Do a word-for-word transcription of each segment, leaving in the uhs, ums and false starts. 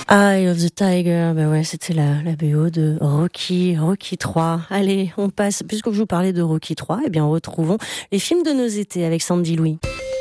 Eye of the Tiger, bah ouais, c'était la, la B O de Rocky, Rocky trois. Allez, on passe, puisque je vous parlais de Rocky trois, eh bien, retrouvons les films de nos étés avec Sandy Louis.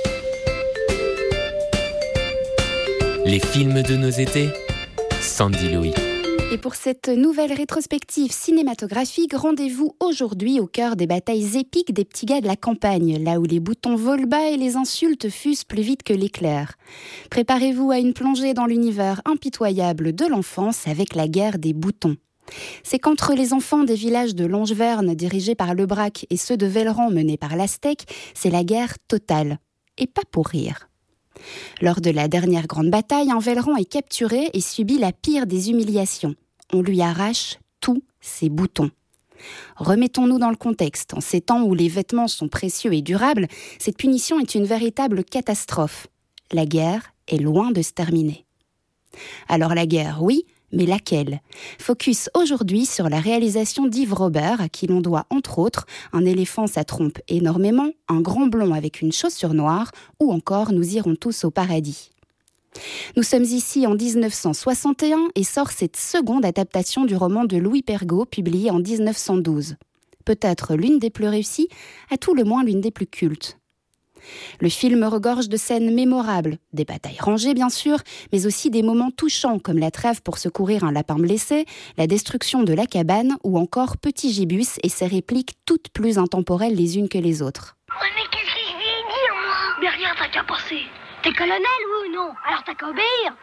Les films de nos étés, Sandy Louis. Et pour cette nouvelle rétrospective cinématographique, rendez-vous aujourd'hui au cœur des batailles épiques des petits gars de la campagne, là où les boutons volent bas et les insultes fusent plus vite que l'éclair. Préparez-vous à une plongée dans l'univers impitoyable de l'enfance avec la guerre des boutons. C'est qu'entre les enfants des villages de Langeverne dirigés par Lebrac et ceux de Velleran menés par l'Aztèque, c'est la guerre totale. Et pas pour rire. Lors de la dernière grande bataille, un Velleran est capturé et subit la pire des humiliations. On lui arrache tous ses boutons. Remettons-nous dans le contexte. En ces temps où les vêtements sont précieux et durables, cette punition est une véritable catastrophe. La guerre est loin de se terminer. Alors la guerre, oui, mais laquelle ? Focus aujourd'hui sur la réalisation d'Yves Robert, à qui l'on doit entre autres Un éléphant ça trompe énormément, Un grand blond avec une chaussure noire, ou encore Nous irons tous au paradis. Nous sommes ici en dix-neuf cent soixante et un et sort cette seconde adaptation du roman de Louis Pergaud, publié en dix-neuf cent douze. Peut-être l'une des plus réussies, à tout le moins l'une des plus cultes. Le film regorge de scènes mémorables, des batailles rangées bien sûr, mais aussi des moments touchants comme la trêve pour secourir un lapin blessé, la destruction de la cabane ou encore Petit Gibus et ses répliques toutes plus intemporelles les unes que les autres. Ouais, mais qu'est-ce que je vais dire, moi ? Mais rien, t'as qu'à passer. T'es colonel, oui ou non ? Alors t'as qu'à obéir.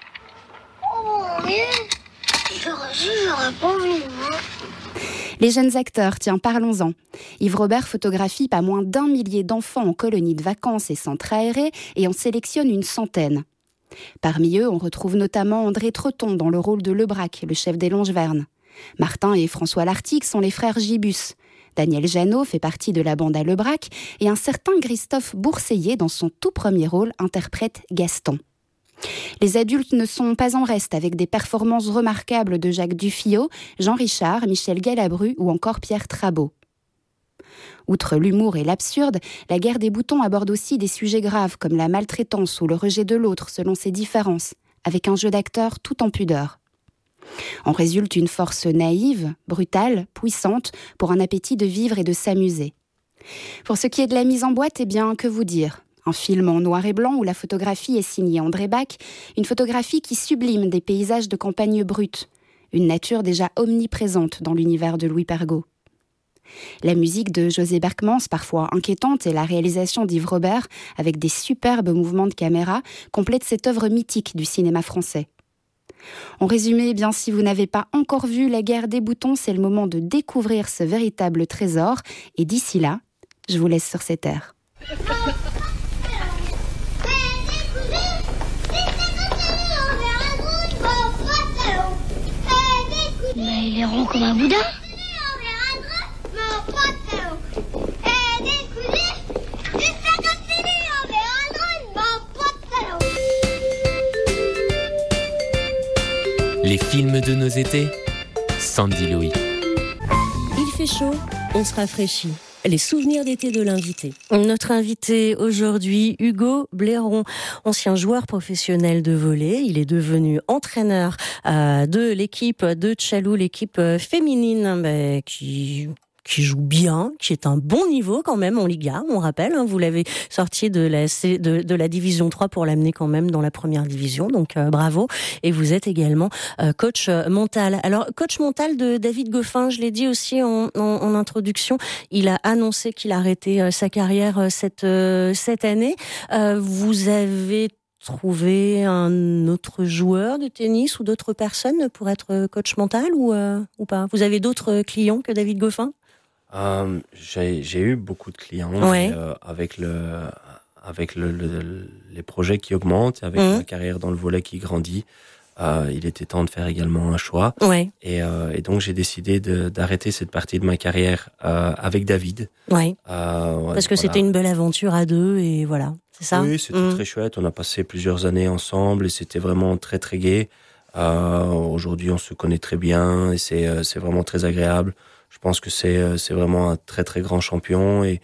Oh, mais... J'aurais j'aurais pas envie, moi. Les jeunes acteurs, tiens, parlons-en. Yves Robert photographie pas moins d'un millier d'enfants en colonies de vacances et centres aérés et en sélectionne une centaine. Parmi eux, on retrouve notamment André Treton dans le rôle de Lebrac, le chef des Longevernes. Martin et François Lartigue sont les frères Gibus. Daniel Jeannot fait partie de la bande à Lebrac et un certain Christophe Bourseillet, dans son tout premier rôle, interprète Gaston. Les adultes ne sont pas en reste avec des performances remarquables de Jacques Dufilot, Jean Richard, Michel Galabru ou encore Pierre Trabeau. Outre l'humour et l'absurde, la guerre des boutons aborde aussi des sujets graves comme la maltraitance ou le rejet de l'autre selon ses différences, avec un jeu d'acteurs tout en pudeur. En résulte une force naïve, brutale, puissante, pour un appétit de vivre et de s'amuser. Pour ce qui est de la mise en boîte, eh bien, que vous dire ? Un film en noir et blanc où la photographie est signée André Bach, une photographie qui sublime des paysages de campagne brute, une nature déjà omniprésente dans l'univers de Louis Pergaud. La musique de José Berkmans, parfois inquiétante, et la réalisation d'Yves Robert, avec des superbes mouvements de caméra, complètent cette œuvre mythique du cinéma français. En résumé, eh bien, si vous n'avez pas encore vu La guerre des boutons, c'est le moment de découvrir ce véritable trésor. Et d'ici là, je vous laisse sur cette air. Mais il est rond comme un boudin. Les films de nos étés, Sandy Louis. Il fait chaud, on se rafraîchit. Les souvenirs d'été de l'invité. Notre invité aujourd'hui, Hugo Blairon, ancien joueur professionnel de volley. Il est devenu entraîneur euh, de l'équipe de Tchalou, l'équipe féminine bah, qui... qui joue bien, qui est un bon niveau quand même en Liga, on rappelle, hein, vous l'avez sorti de la, de, de la division trois pour l'amener quand même dans la première division, donc euh, bravo. Et vous êtes également euh, coach mental. Alors, coach mental de David Goffin, je l'ai dit aussi en, en, en introduction, il a annoncé qu'il arrêtait euh, sa carrière euh, cette, euh, cette année. Euh, vous avez trouvé un autre joueur de tennis ou d'autres personnes pour être coach mental ou, euh, ou pas ? Vous avez d'autres clients que David Goffin ? Euh, j'ai, j'ai eu beaucoup de clients ouais. et, euh, avec le avec le, le, les projets qui augmentent, avec mmh. ma carrière dans le volley qui grandit, euh, il était temps de faire également un choix. Ouais. Et, euh, et donc j'ai décidé de, d'arrêter cette partie de ma carrière euh, avec David. Ouais. Euh, ouais, Parce que voilà. C'était une belle aventure à deux et voilà, c'est ça. Oui, c'était mmh. très chouette. On a passé plusieurs années ensemble et c'était vraiment très très gai. Euh, aujourd'hui, on se connaît très bien et c'est c'est vraiment très agréable. Je pense que c'est c'est vraiment un très très grand champion et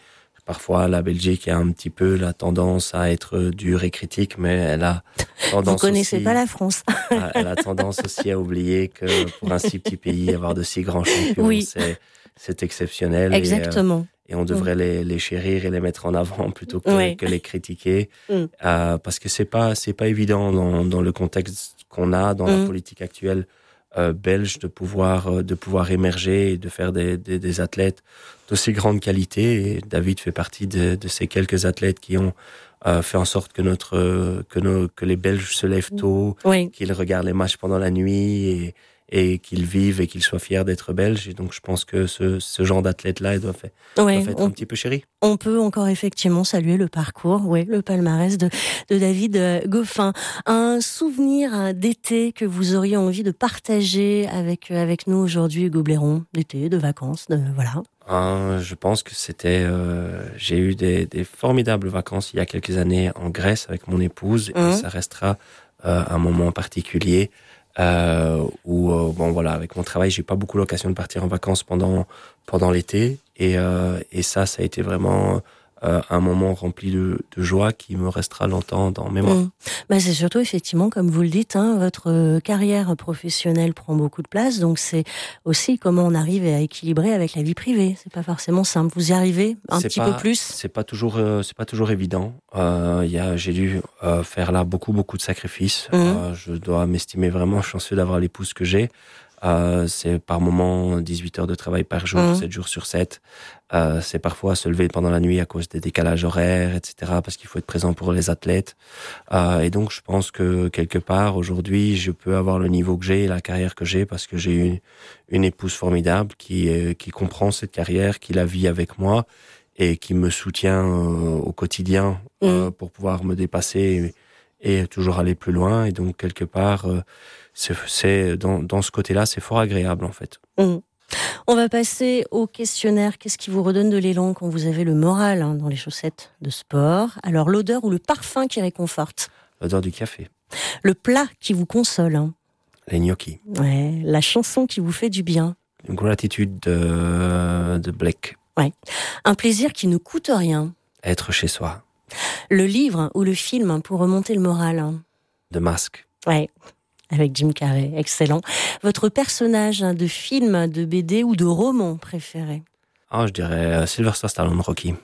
parfois la Belgique a un petit peu la tendance à être dure et critique, mais elle a tendance Vous connaissez aussi, pas la France. à, elle a tendance aussi à oublier que pour un si petit pays, avoir de si grands champions, Oui. c'est, c'est exceptionnel. Exactement. Et, euh, et on devrait mmh. les, les chérir et les mettre en avant plutôt que, Ouais. que les critiquer, Mm. euh, parce que c'est pas c'est pas évident dans, dans le contexte qu'on a dans Mm. la politique actuelle euh, belge de pouvoir euh, de pouvoir émerger et de faire des, des, des athlètes d'aussi grande qualité. Et David fait partie de, de ces quelques athlètes qui ont euh, fait en sorte que notre euh, que nos que les Belges se lèvent tôt, Oui. qu'ils regardent les matchs pendant la nuit et et qu'ils vivent et qu'ils soient fiers d'être belges. Et donc, je pense que ce, ce genre d'athlète-là, il doit, fait, Ouais, doit être on, un petit peu chéri. On peut encore effectivement saluer le parcours, oui, le palmarès de, de David Goffin. Un souvenir d'été que vous auriez envie de partager avec, avec nous aujourd'hui, Hugo Blairon, d'été, de vacances, de, voilà. Euh, je pense que c'était... Euh, j'ai eu des, des formidables vacances il y a quelques années en Grèce avec mon épouse. Mmh. Et ça restera euh, un moment particulier. Euh, où euh, bon voilà, avec mon travail, j'ai pas beaucoup l'occasion de partir en vacances pendant pendant l'été, et euh, et ça, ça a été vraiment euh, un moment rempli de, de joie qui me restera longtemps dans mémoire. Mmh. Bah c'est surtout effectivement, comme vous le dites, hein, votre carrière professionnelle prend beaucoup de place, donc c'est aussi comment on arrive à équilibrer avec la vie privée. C'est pas forcément simple. Vous y arrivez un c'est petit pas, peu plus. C'est pas toujours, euh, c'est pas toujours évident. Euh, il y a, j'ai dû euh, faire là beaucoup, beaucoup de sacrifices. Mmh. Euh, je dois m'estimer vraiment chanceux d'avoir l'épouse que j'ai. Euh, c'est par moments dix-huit heures de travail par jour, mmh. sept jours sur sept. Euh, c'est parfois se lever pendant la nuit à cause des décalages horaires, et cetera, parce qu'il faut être présent pour les athlètes. Euh, et donc, je pense que quelque part, aujourd'hui, je peux avoir le niveau que j'ai et la carrière que j'ai parce que j'ai une, une épouse formidable qui, euh, qui comprend cette carrière, qui la vit avec moi et qui me soutient euh, au quotidien mmh. euh, pour pouvoir me dépasser et, et toujours aller plus loin. Et donc, quelque part... Euh, C'est, c'est dans, dans ce côté-là, c'est fort agréable en fait. Mmh. On va passer au questionnaire. Qu'est-ce qui vous redonne de l'élan quand vous avez le moral hein, dans les chaussettes de sport? Alors l'odeur ou le parfum qui réconforte? L'odeur du café. Le plat qui vous console hein. Les gnocchis. Ouais. La chanson qui vous fait du bien? Une gratitude de, de Blake. Ouais. Un plaisir qui ne coûte rien? Être chez soi. Le livre ou le film pour remonter le moral? De Masque. Ouais. Avec Jim Carrey, excellent. Votre personnage hein, de film, de B D ou de roman préféré? Ah, je dirais uh, Sylvester Stallone, Rocky.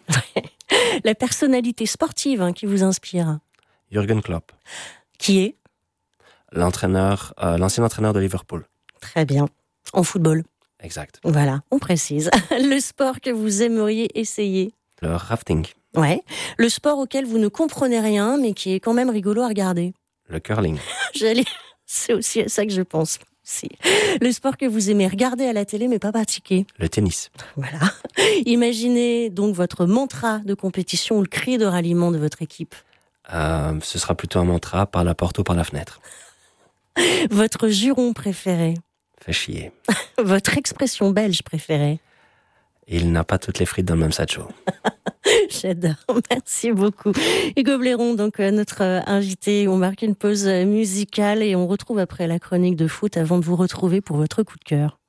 La personnalité sportive hein, qui vous inspire? Jürgen Klopp. Qui est? L'entraîneur, euh, l'ancien entraîneur de Liverpool. Très bien. En football. Exact. Voilà, on précise. Le sport que vous aimeriez essayer? Le rafting. Ouais. Le sport auquel vous ne comprenez rien, mais qui est quand même rigolo à regarder? Le curling. J'allais... C'est aussi à ça que je pense. Si. Le sport que vous aimez regarder à la télé, mais pas pratiquer? Le tennis. Voilà. Imaginez donc votre mantra de compétition ou le cri de ralliement de votre équipe. Euh, ce sera plutôt un mantra, par la porte ou par la fenêtre. Votre juron préféré? Fait chier. Votre expression belge préférée? Il n'a pas toutes les frites dans le même sac chaud. J'adore, merci beaucoup. Hugo Blairon, donc notre invité. On marque une pause musicale et on retrouve après la chronique de foot avant de vous retrouver pour votre coup de cœur.